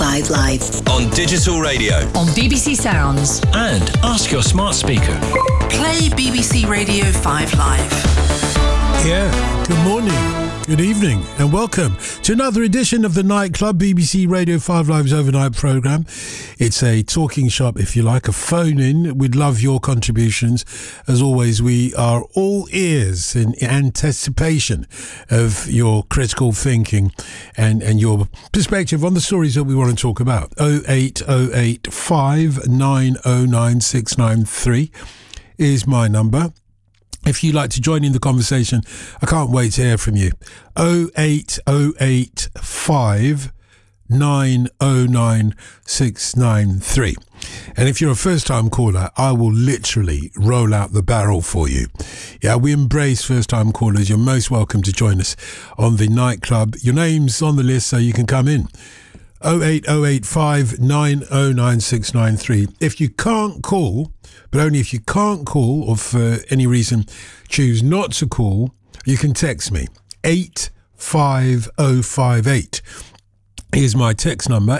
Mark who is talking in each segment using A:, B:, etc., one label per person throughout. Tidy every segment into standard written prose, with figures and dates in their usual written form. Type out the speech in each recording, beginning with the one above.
A: 5 Live.
B: On digital radio.
C: On BBC Sounds.
D: And ask your smart speaker.
E: Play BBC Radio 5 Live.
F: Yeah, good morning, good evening, and welcome to another edition of the Nightclub, BBC Radio 5 Live's overnight programme. It's a talking shop, if you like, a phone-in. We'd love your contributions. As always, we are all ears in anticipation of your critical thinking and your perspective on the stories that we want to talk about. 0808 590 693 is my number. If you'd like to join in the conversation, I can't wait to hear from you. 0808 590 693. And if you're a first-time caller, I will literally roll out the barrel for you. Yeah, we embrace first-time callers. You're most welcome to join us on the Nightclub. Your name's on the list so you can come in. 0808 590 693. If you can't call, but only if you can't call or for any reason choose not to call, you can text me. 85058 is my text number,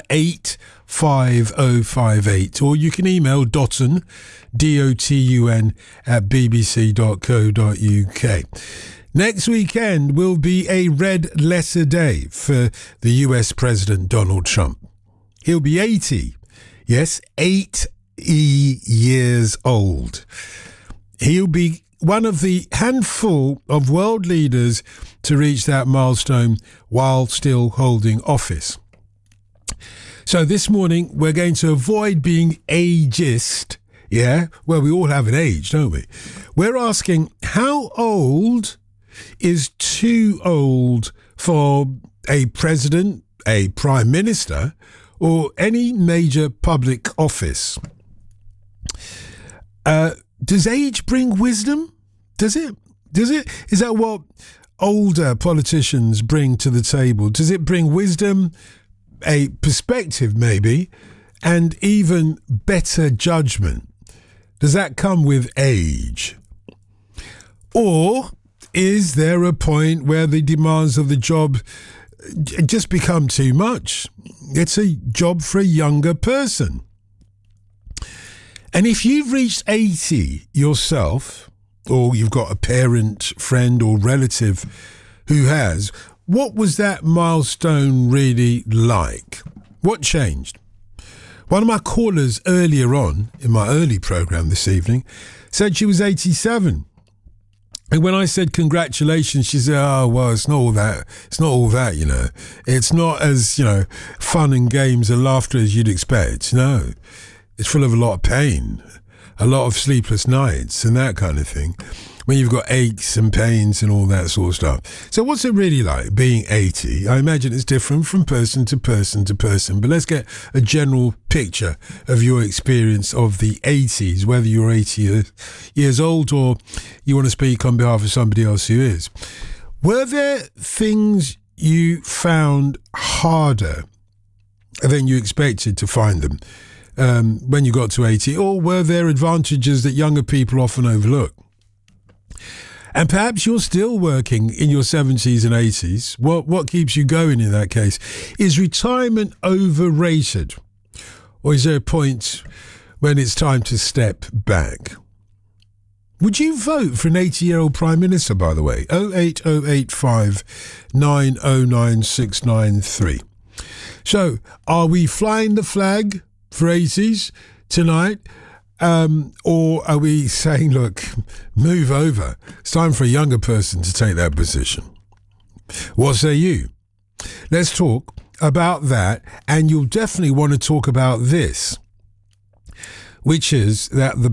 F: 85058. Or you can email Dotun, DOTUN, at bbc.co.uk. Next weekend will be a red letter day for the US President Donald Trump. He'll be 80. Yes, 80 years old. He'll be one of the handful of world leaders to reach that milestone while still holding office. So this morning, we're going to avoid being ageist. Yeah, well, we all have an age, don't we? We're asking, how old is too old for a president, a prime minister, or any major public office? Does age bring wisdom? Does it? Is that what older politicians bring to the table? Does it bring wisdom, a perspective maybe, and even better judgment? Does that come with age? Or is there a point where the demands of the job just become too much? It's a job for a younger person. And if you've reached 80 yourself, or you've got a parent, friend or relative who has, what was that milestone really like? What changed? One of my callers earlier on in my early programme this evening said she was 87. And when I said congratulations, she said, oh, well, it's not all that. It's not all that, you know. It's not as, fun and games and laughter as you'd expect. No, it's full of a lot of pain, a lot of sleepless nights and that kind of thing, when you've got aches and pains and all that sort of stuff. So what's it really like being 80? I imagine it's different from person to person to person, but let's get a general picture of your experience of the 80s, whether you're 80 years old or you want to speak on behalf of somebody else who is. Were there things you found harder than you expected to find them when you got to 80, or were there advantages that younger people often overlook? And perhaps you're still working in your 70s and 80s. What keeps you going in that case? Is retirement overrated? Or is there a point when it's time to step back? Would you vote for an 80-year-old Prime Minister, by the way? 08085 909 693. So, are we flying the flag for 80s tonight? Or are we saying, look, move over? It's time for a younger person to take that position. What say you? Let's talk about that, and you'll definitely want to talk about this, which is that the